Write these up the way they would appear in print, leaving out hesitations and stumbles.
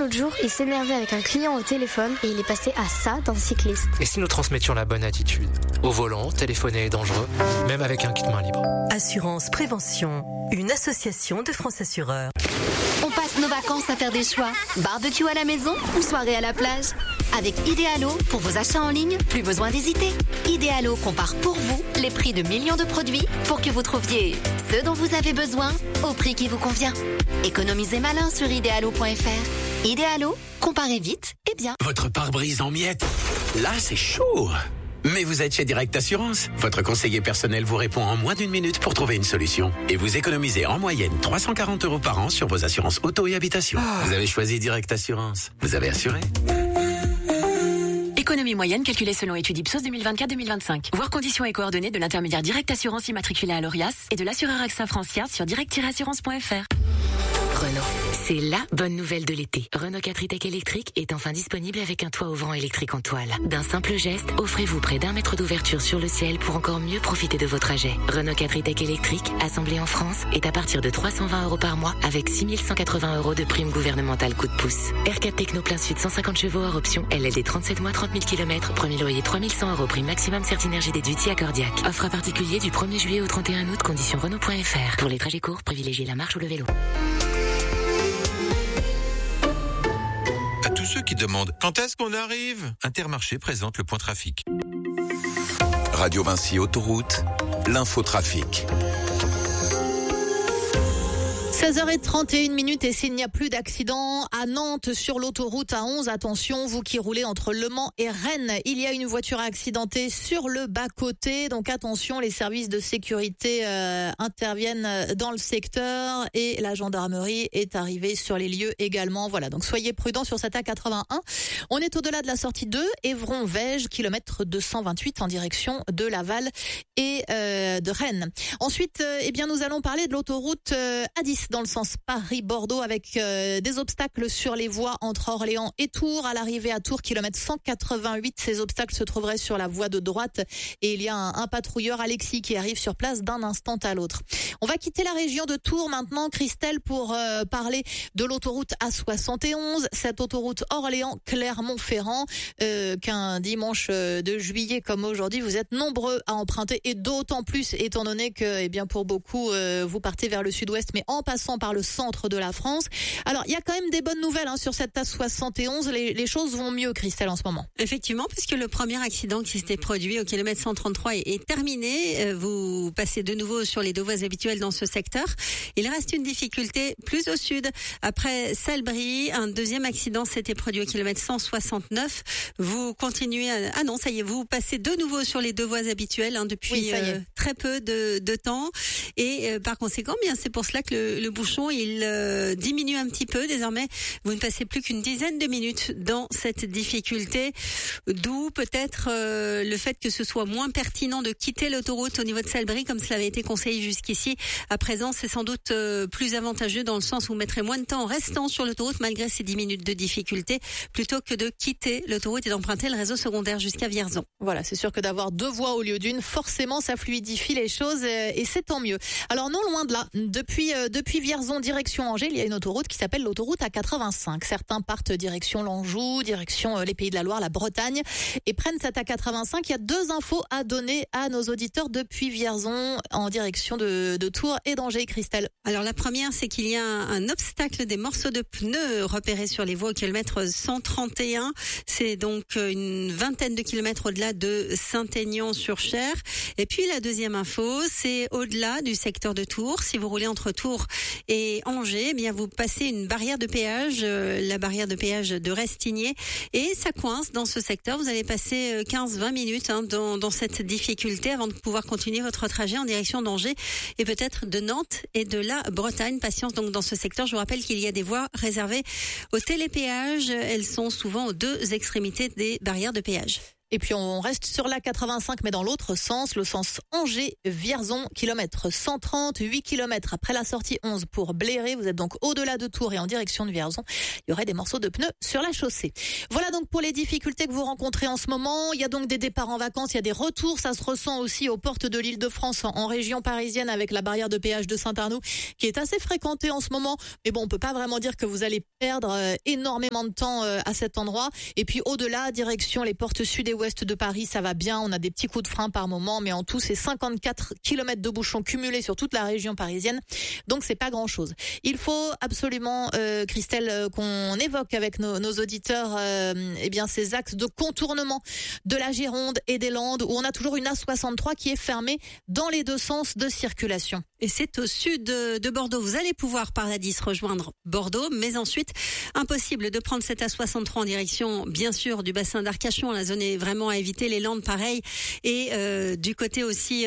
l'autre jour, il s'énervait avec un client au téléphone et il est passé à ça d'un cycliste. Et si nous transmettions la bonne attitude? Au volant, téléphoner est dangereux, même avec un kit main libre. Assurance Prévention, une association de France Assureurs. On passe nos vacances à faire des choix. Barbecue à la maison ou soirée à la plage? Avec Idealo, pour vos achats en ligne, plus besoin d'hésiter. Idealo compare pour vous les prix de millions de produits pour que vous trouviez ce dont vous avez besoin au prix qui vous convient. Économisez malin sur idealo.fr. Idealo, comparez vite et bien. Votre pare-brise en miettes, là c'est chaud. Mais vous êtes chez Direct Assurance. Votre conseiller personnel vous répond en moins d'1 minute pour trouver une solution. Et vous économisez en moyenne 340 € par an sur vos assurances auto et habitation. Vous avez choisi Direct Assurance. Vous avez assuré. Économie moyenne calculée selon étude Ipsos 2024-2025. Voir conditions et coordonnées de l'intermédiaire Direct Assurance immatriculé à l'ORIAS et de l'assureur AXA Francia sur direct-assurance.fr. Renault, c'est la bonne nouvelle de l'été. Renault 4 e-Tech électrique est enfin disponible avec un toit ouvrant électrique en toile. D'un simple geste, offrez-vous près d'1 mètre d'ouverture sur le ciel pour encore mieux profiter de vos trajets. Renault 4 e-Tech électrique, assemblé en France, est à partir de 320 € par mois avec 6 180 € de prime gouvernementale coup de pouce. R4 Techno plein sud 150 chevaux hors option, LLD 37 mois 30 000 km, premier loyer 3 100 €, prime maximum Certinergie déduit à Cordiac. Offre à particulier du 1er juillet au 31 août, conditions Renault.fr. Pour les trajets courts, privilégiez la marche ou le vélo. À tous ceux qui demandent quand est-ce qu'on arrive, Intermarché présente le point trafic. Radio Vinci Autoroute, l'infotrafic. 16h31 et s'il n'y a plus d'accident à Nantes sur l'autoroute A11, attention, vous qui roulez entre Le Mans et Rennes, il y a une voiture accidentée sur le bas-côté, donc attention, les services de sécurité interviennent dans le secteur et la gendarmerie est arrivée sur les lieux également. Voilà, donc soyez prudents sur cette A81. On est au-delà de la sortie 2, Évron-Vège, kilomètre 228 en direction de Laval et de Rennes. Ensuite, nous allons parler de l'autoroute A10 dans le sens Paris-Bordeaux avec des obstacles sur les voies entre Orléans et Tours. À l'arrivée à Tours, kilomètre 188, ces obstacles se trouveraient sur la voie de droite et il y a un patrouilleur, Alexis, qui arrive sur place d'un instant à l'autre. On va quitter la région de Tours maintenant, Christelle, pour parler de l'autoroute A71, cette autoroute Orléans-Clermont-Ferrand qu'un dimanche de juillet comme aujourd'hui, vous êtes nombreux à emprunter et d'autant plus étant donné que pour beaucoup, vous partez vers le sud-ouest mais en passant par le centre de la France. Alors, il y a quand même des bonnes nouvelles sur cette A71. Les choses vont mieux, Christelle, en ce moment. Effectivement, puisque le premier accident qui s'était produit au kilomètre 133 est terminé. Vous passez de nouveau sur les deux voies habituelles dans ce secteur. Il reste une difficulté plus au sud. Après Salbris, un deuxième accident s'était produit au kilomètre 169. Vous continuez Ah non, ça y est, vous passez de nouveau sur les deux voies habituelles depuis très peu de temps. Et par conséquent, c'est pour cela que le bouchon, il diminue un petit peu. Désormais, vous ne passez plus qu'une dizaine de minutes dans cette difficulté. D'où peut-être le fait que ce soit moins pertinent de quitter l'autoroute au niveau de Salbris, comme cela avait été conseillé jusqu'ici. À présent, c'est sans doute plus avantageux dans le sens où vous mettrez moins de temps en restant sur l'autoroute malgré ces 10 minutes de difficulté, plutôt que de quitter l'autoroute et d'emprunter le réseau secondaire jusqu'à Vierzon. Voilà, c'est sûr que d'avoir deux voies au lieu d'une, forcément, ça fluidifie les choses et c'est tant mieux. Alors non loin de là, depuis Vierzon, direction Angers, il y a une autoroute qui s'appelle l'autoroute A85. Certains partent direction l'Anjou, direction les Pays de la Loire, la Bretagne, et prennent cette A85. Il y a deux infos à donner à nos auditeurs depuis Vierzon, en direction de Tours et d'Angers, Christelle. Alors la première, c'est qu'il y a un obstacle des morceaux de pneus repérés sur les voies au kilomètre 131. C'est donc une vingtaine de kilomètres au-delà de Saint-Aignan-sur-Cher. Et puis la deuxième info, c'est au-delà du secteur de Tours. Si vous roulez entre Tours et Angers, vous passez une barrière de péage, la barrière de péage de Restigné, et ça coince dans ce secteur. Vous allez passer 15-20 minutes dans cette difficulté avant de pouvoir continuer votre trajet en direction d'Angers et peut-être de Nantes et de la Bretagne. Patience donc dans ce secteur. Je vous rappelle qu'il y a des voies réservées aux télépéages. Elles sont souvent aux deux extrémités des barrières de péage. Et puis on reste sur la 85 mais dans l'autre sens, le sens Angers-Vierzon, kilomètre 130, 8 km après la sortie 11 pour Bléré. Vous êtes donc au-delà de Tours et en direction de Vierzon. Il y aurait des morceaux de pneus sur la chaussée. Voilà donc pour les difficultés que vous rencontrez en ce moment. Il y a donc des départs en vacances, il y a des retours. Ça se ressent aussi aux portes de l'Île-de-France en région parisienne avec la barrière de péage de Saint-Arnoux qui est assez fréquentée en ce moment. Mais bon, on peut pas vraiment dire que vous allez perdre énormément de temps à cet endroit. Et puis au-delà, direction les portes sud et ouest de Paris, ça va bien. On a des petits coups de frein par moment, mais en tout, c'est 54 km de bouchons cumulés sur toute la région parisienne. Donc c'est pas grand-chose. Il faut absolument, Christelle, qu'on évoque avec nos auditeurs eh bien ces axes de contournement de la Gironde et des Landes où on a toujours une A63 qui est fermée dans les deux sens de circulation. Et c'est au sud de Bordeaux. Vous allez pouvoir par la 10 rejoindre Bordeaux, mais ensuite, impossible de prendre cette A63 en direction, bien sûr, du bassin d'Arcachon. La zone est vraiment à éviter. Les Landes, pareil. Et du côté aussi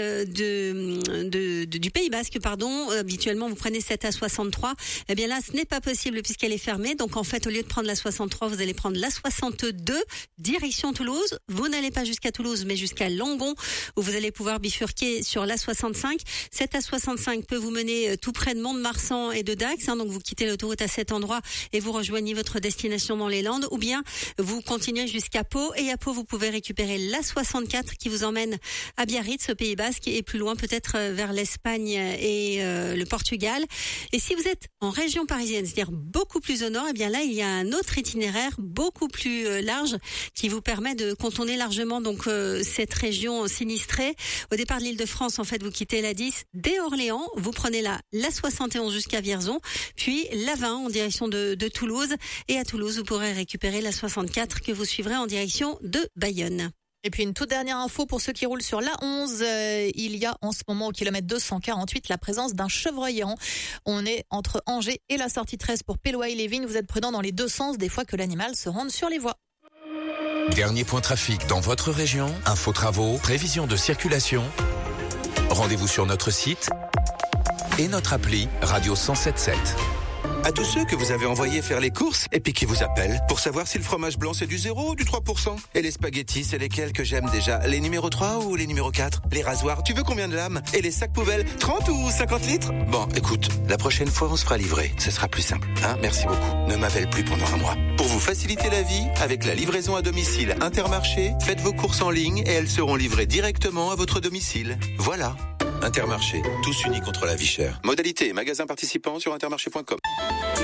du Pays Basque, pardon. Habituellement, vous prenez cette A63. Eh bien là, ce n'est pas possible puisqu'elle est fermée. Donc en fait, au lieu de prendre la 63, vous allez prendre la 62, direction Toulouse. Vous n'allez pas jusqu'à Toulouse, mais jusqu'à Langon, où vous allez pouvoir bifurquer sur la 65. Cette A65 peut vous mener tout près de Mont-de-Marsan et de Dax, donc vous quittez l'autoroute à cet endroit et vous rejoignez votre destination dans les Landes, ou bien vous continuez jusqu'à Pau, et à Pau vous pouvez récupérer la 64 qui vous emmène à Biarritz, au Pays Basque, et plus loin peut-être vers l'Espagne et le Portugal. Et si vous êtes en région parisienne, c'est-à-dire beaucoup plus au nord, et bien là il y a un autre itinéraire beaucoup plus large qui vous permet de contourner largement donc cette région sinistrée. Au départ de l'Île-de-France, en fait, vous quittez la 10 dès Orléans. Vous prenez la 71 jusqu'à Vierzon, puis la 20 en direction de Toulouse. Et à Toulouse, vous pourrez récupérer la 64 que vous suivrez en direction de Bayonne. Et puis une toute dernière info pour ceux qui roulent sur la 11. Il y a en ce moment au kilomètre 248 la présence d'un chevreuil errant. On est entre Angers et la sortie 13 pour Péloï-les-Vignes. Vous êtes prudents dans les deux sens des fois que l'animal se rende sur les voies. Dernier point trafic dans votre région, info travaux, prévision de circulation. Rendez-vous sur notre site et notre appli Radio 107.7. À tous ceux que vous avez envoyés faire les courses et puis qui vous appellent pour savoir si le fromage blanc c'est du 0 ou du 3%. Et les spaghettis, c'est lesquels que j'aime déjà? Les numéros 3 ou les numéros 4? Les rasoirs, tu veux combien de lames? Et les sacs poubelles, 30 ou 50 litres? Bon, écoute, la prochaine fois on se fera livrer. Ce sera plus simple, hein? Merci beaucoup. Ne m'appelle plus pendant un mois. Pour vous faciliter la vie, avec la livraison à domicile Intermarché, faites vos courses en ligne et elles seront livrées directement à votre domicile. Voilà. Intermarché, tous unis contre la vie chère. Modalité et magasin participant sur intermarché.com.